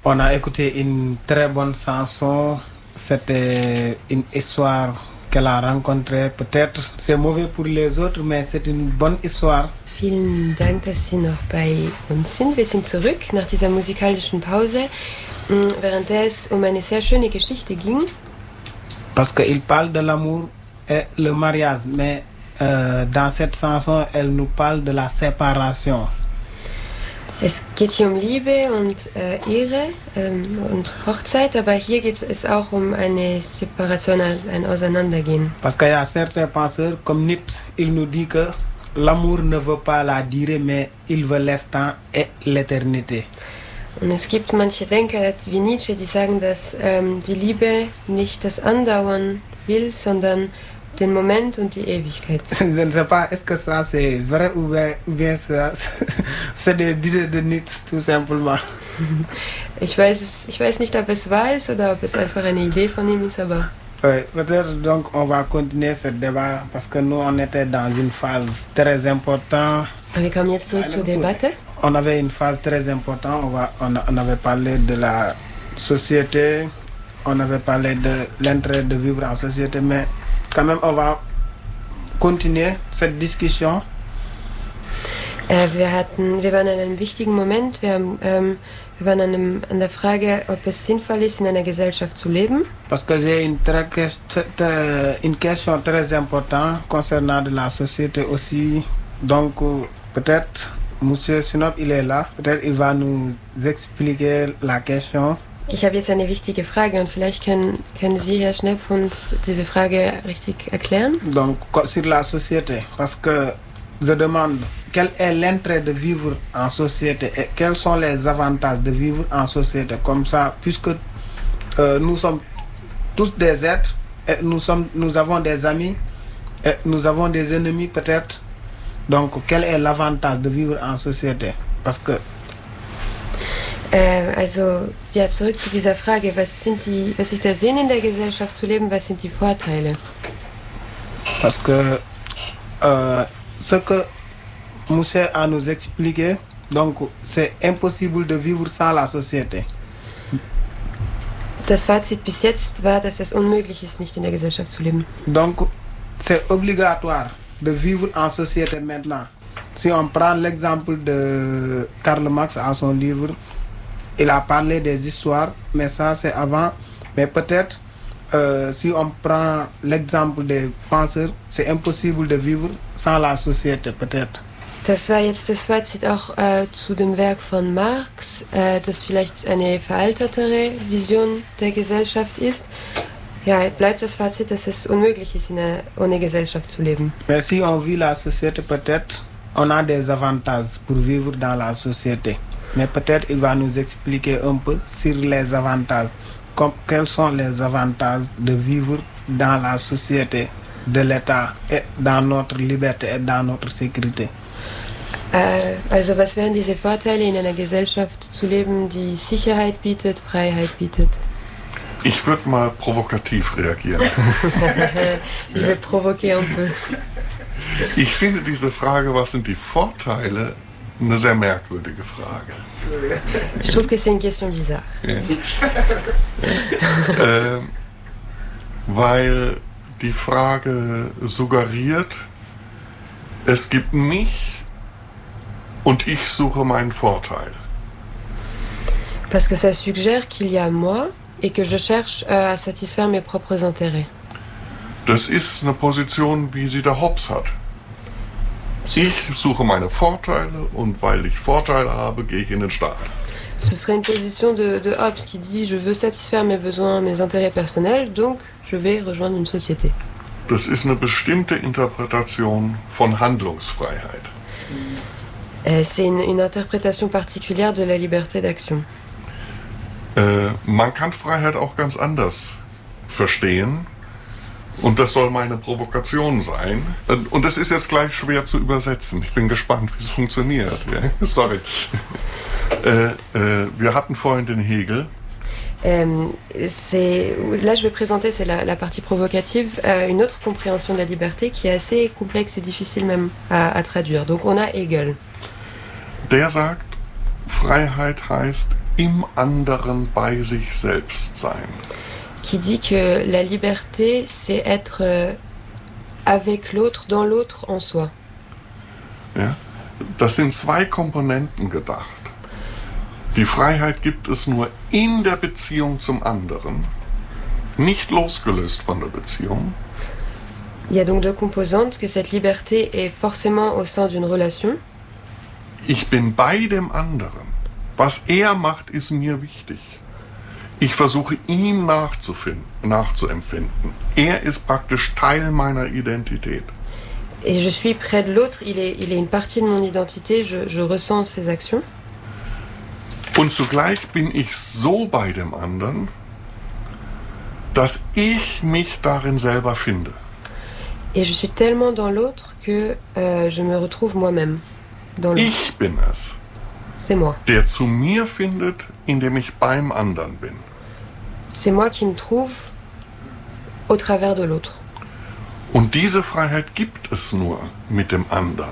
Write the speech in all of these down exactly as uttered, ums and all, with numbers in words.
On a écouté une très bonne chanson. C'était une histoire qu'elle a rencontrée. Peut-être c'est mauvais pour les autres, mais c'est une bonne histoire. Vielen Dank, dass Sie noch bei uns sind. Wir sind zurück nach dieser musikalischen Pause, während es um eine sehr schöne Geschichte ging. Parce qu'il parle de l'amour et le mariage, mais euh, dans cette chanson, elle nous parle de la séparation. Es geht hier um Liebe und äh, Ehe ähm, und Hochzeit, aber hier geht es auch um eine Separation, ein Auseinandergehen. Parce qu'il y a certains penseurs comme Nietzsche, il nous dit que l'amour ne veut pas la durée, mais il veut l'instant et l'éternité. Und es gibt manche Denker wie Nietzsche, die sagen, dass ähm, die Liebe nicht das Andauern will, sondern den Moment und die Ewigkeit. Je ne sais pas, est-ce que ça c'est vrai ou bien, ou bien ça, c'est des idées de Nietzsche tout simplement. Ich weiß, es, ich weiß nicht, ob es wahr ist oder ob es einfach eine Idee von ihm ist, aber... Oui, peut-être donc on va continuer ce débat parce que nous on était dans une phase très importante. Wir kommen jetzt zurück zur Debatte. On avait une phase très importante, on, va, on, on avait parlé de la société, on avait parlé de l'intérêt de vivre en société, mais quand même on va continuer cette discussion. Äh, wir, hatten, wir waren an einem wichtigen Moment, wir, haben, ähm, wir waren an, einem, an der Frage, ob es sinnvoll ist, in einer Gesellschaft zu leben. Parce que j'ai une, très, une question très importante concernant de la société aussi, donc peut-être Monsieur Sinop, il est là. Peut-être il va nous expliquer la question. Ich habe jetzt eine wichtige Frage und vielleicht können, können Sie, Herr Schnepp, uns diese Frage richtig erklären. Donc, sur la société, parce que je demande quel est l'intérêt de vivre en société et quels sont les avantages de vivre en société. Comme ça, puisque euh, nous sommes tous des êtres et nous, sommes, nous avons des amis et nous avons des ennemis peut-être. Donc, quel est l'avantage de vivre en société? Parce que äh, also, ja, zurück zu dieser Frage, was, sind die, was ist der Sinn in der Gesellschaft zu leben, was sind die Vorteile? Parce que euh, ce que Moussa a nous expliqué, donc c'est impossible de vivre sans la société. Das Fazit bis jetzt war, dass es unmöglich ist, nicht in der Gesellschaft zu leben. Donc, c'est obligatoire de vivre en société maintenant. Si on prend l'exemple de Karl Marx à son livre, il a parlé des histoires, mais ça c'est avant. Mais peut-être, euh, si on prend l'exemple des penseurs, c'est impossible de vivre sans la société, peut-être. Das war jetzt das Fazit auch äh, zu dem Werk von Marx, äh, das vielleicht eine veraltetere Vision der Gesellschaft ist. Ja, bleibt das Fazit, dass es unmöglich ist, in einer, ohne Gesellschaft zu leben. Mais si on vit la société, peut-être, on a des avantages pour vivre dans la société. Mais peut-être il va nous expliquer un peu sur les avantages. Comme, quels sont les avantages de vivre dans la société de l'État et dans notre liberté et dans notre sécurité. Äh, also was wären diese Vorteile, in einer Gesellschaft zu leben, die Sicherheit bietet, Freiheit bietet? Ich würde mal provokativ reagieren. Ich will provoquer un peu. Ich finde diese Frage, was sind die Vorteile, eine sehr merkwürdige Frage. Je trouve que c'est une question bizarre. Ja. äh, weil die Frage suggeriert, es gibt mich und ich suche meinen Vorteil. Parce que ça suggère qu'il y a moi et que je cherche euh, à satisfaire mes propres intérêts. Das ist eine Position, wie sie der Hobbes hat. Ich suche meine Vorteile und weil ich Vorteile habe, gehe ich in den Staat. Ce serait une position de, de Hobbes qui dit je veux satisfaire mes besoins, mes intérêts personnels, donc je vais rejoindre une société. Das ist eine bestimmte Interpretation von Handlungsfreiheit. Euh, c'est une, une interprétation particulière de la liberté d'action. Äh, man kann Freiheit auch ganz anders verstehen. Und das soll meine Provokation sein. Und es ist jetzt gleich schwer zu übersetzen. Ich bin gespannt, wie es funktioniert. Ja? Sorry. äh, äh, wir hatten vorhin den Hegel. Euh, c'est, là, je vais présenter, c'est la, la partie provocative, euh, une autre compréhension de la liberté qui est assez complexe et difficile même à, à traduire. Donc on a Hegel. Der sagt, Freiheit heißt im anderen bei sich selbst sein. Qui dit que la liberté, c'est être euh, avec l'autre, dans l'autre, en soi. Ja? Das sind zwei Komponenten gedacht. Die Freiheit gibt es nur in der Beziehung zum anderen, nicht losgelöst von der Beziehung. Il y a donc deux composantes, que cette liberté est forcément au sein d'une relation. Ich bin bei dem anderen. Was er macht, ist mir wichtig. Ich versuche ihm nachzufinden, nachzuempfinden. Er ist praktisch Teil meiner Identität. Et je suis près de l'autre, il est, il est une partie de mon identité, je, je ressens ses actions. Und zugleich bin ich so bei dem anderen, dass ich mich darin selber finde. Et je suis tellement dans l'autre que euh, je me retrouve moi-même dans l'autre. Ich bin es, C'est moi. der zu mir findet, indem ich beim anderen bin. C'est moi qui me trouve au travers de l'autre. Und diese Freiheit gibt es nur mit dem anderen.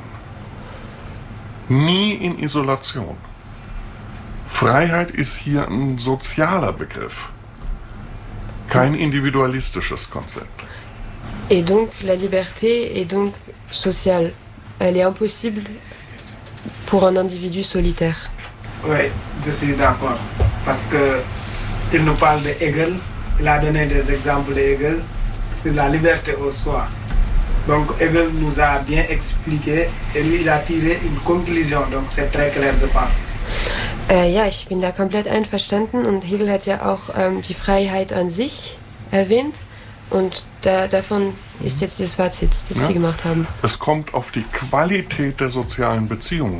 Nie in Isolation. Freiheit ist hier ein sozialer Begriff, kein individualistisches Konzept. Et donc la liberté est donc sociale. Elle est impossible pour un individu solitaire. Oui, je suis d'accord. Parce que il nous parle de Hegel, il a donné des exemples de Hegel, c'est la liberté au soi. Donc Hegel nous a bien expliqué et lui il a tiré une conclusion, donc c'est très clair je pense. Äh, ja, ich bin da komplett einverstanden und Hegel hat ja auch ähm, die Freiheit an sich erwähnt und da, davon ist jetzt das Fazit, das ja. Sie gemacht haben. Es kommt auf die Qualität der sozialen Beziehungen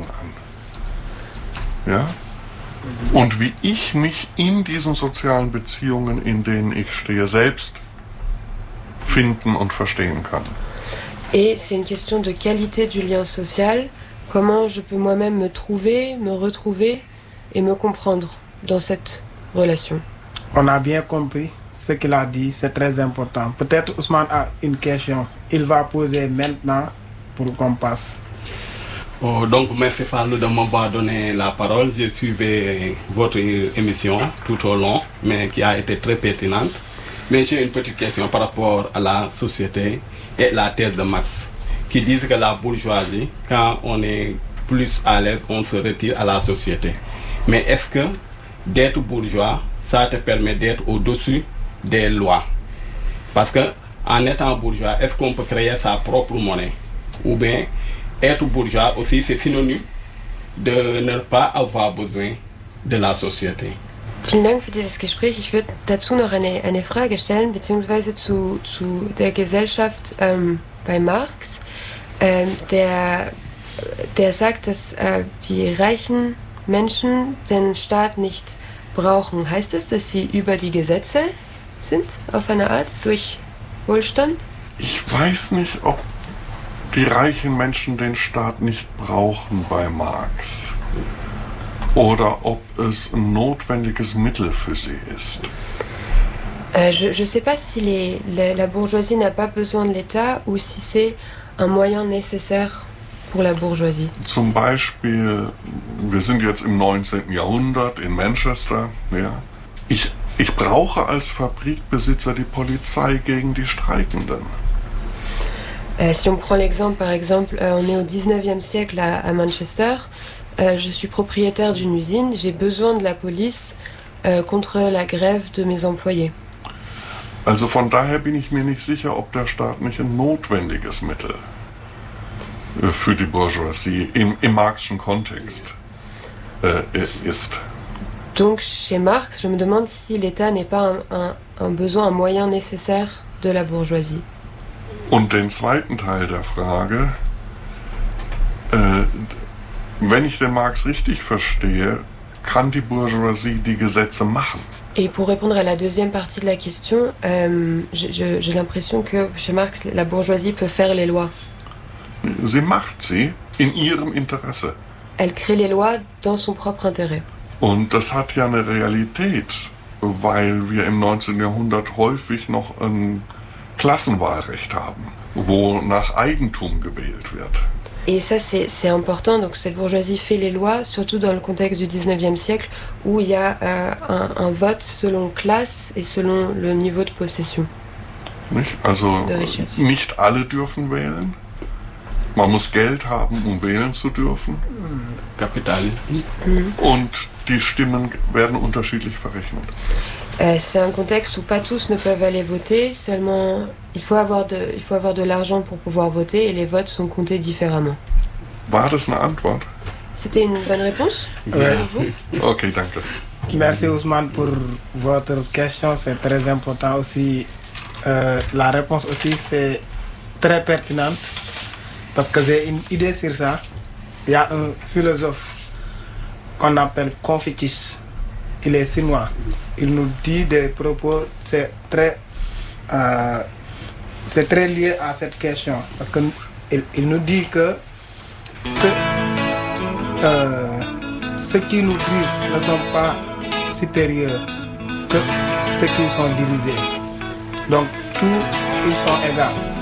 an. Ja? Und wie ich mich in diesen sozialen Beziehungen, in denen ich stehe, selbst finden und verstehen kann. Et c'est une question de qualité du lien social, comment je peux moi-même me trouver, me retrouver et me comprendre dans cette relation. On a bien compris ce qu'il a dit, c'est très important. Peut-être Ousmane a une question, il va poser maintenant pour qu'on passe. Oh, donc merci Fallou de m'avoir donné la parole. Je suivais votre émission tout au long, mais qui a été très pertinente. Mais j'ai une petite question par rapport à la société et la thèse de Marx, qui disent que la bourgeoisie, quand on est plus à l'aise, on se retire à la société. Mais est-ce que d'être bourgeois, ça te permet d'être au-dessus des lois? Parce que en étant bourgeois, est-ce qu'on peut créer sa propre monnaie? Ou bien être bourgeois aussi, c'est synonyme de ne pas avoir besoin de la société. Vielen Dank für dieses Gespräch. Ich würde dazu noch eine, eine Frage stellen, beziehungsweise zu, zu der Gesellschaft ähm, bei Marx. Ähm, der, der sagt, dass äh, die reichen Menschen den Staat nicht brauchen. Heißt das, dass sie über die Gesetze sind, auf eine Art, durch Wohlstand? Ich weiß nicht, ob die reichen Menschen den Staat nicht brauchen bei Marx. Oder ob es ein notwendiges Mittel für sie ist. Euh, je ne sais pas si les, les, la bourgeoisie n'a pas besoin de l'État ou si c'est un moyen nécessaire pour la bourgeoisie. Zum Beispiel, wir sind jetzt im neunzehnten Jahrhundert in Manchester. Ja. Ich, ich brauche als Fabrikbesitzer die Polizei gegen die Streikenden. Euh, si on prend l'exemple, par exemple, euh, on est au dix-neuvième siècle à, à Manchester. Euh, je suis propriétaire d'une usine, j'ai besoin de la police euh, contre la grève de mes employés. Also von daher bin ich mir nicht sicher, ob der Staat nicht ein notwendiges Mittel für die Bourgeoisie im, im marxischen Kontext äh, ist. Donc chez Marx, je me demande si l'État n'est pas un, un, un besoin, un moyen nécessaire de la bourgeoisie. Und den zweiten Teil der Frage, äh, wenn ich den Marx richtig verstehe, kann die Bourgeoisie die Gesetze machen. Et pour répondre à la deuxième partie de la question, euh, je, je, j'ai l'impression que chez Marx, la bourgeoisie peut faire les lois. Sie macht sie in ihrem Interesse. Elle crée les lois dans son propre intérêt. Und das hat ja eine Realität, weil wir im neunzehnten Jahrhundert häufig noch ein Klassenwahlrecht haben, wo nach Eigentum gewählt wird. Et ça, c'est, c'est important. Donc, cette bourgeoisie fait les lois, surtout dans le contexte du dix-neuvième siècle, où il y a euh, un, un vote selon classe et selon le niveau de possession. Nicht? Also De richesse. nicht alle dürfen wählen. Man muss Geld haben, um wählen zu dürfen. Capital. Und die Stimmen werden unterschiedlich verrechnet. Euh, c'est un contexte où pas tous ne peuvent aller voter, seulement il faut avoir de, il faut avoir de l'argent pour pouvoir voter et les votes sont comptés différemment. War das eine Antwort? C'était une bonne réponse Ouais. pour vous? Okay, danke. Merci Ousmane pour votre question, c'est très important aussi. Euh, la réponse aussi c'est très pertinente parce que j'ai une idée sur ça. Il y a un philosophe qu'on appelle Confucius. Il est chinois. Il nous dit des propos, c'est très, euh, c'est très lié à cette question. Parce qu'il il nous dit que ceux, euh, ceux qui nous dirigent ne sont pas supérieurs que ceux qui sont dirigés. Donc, tous, ils sont égaux.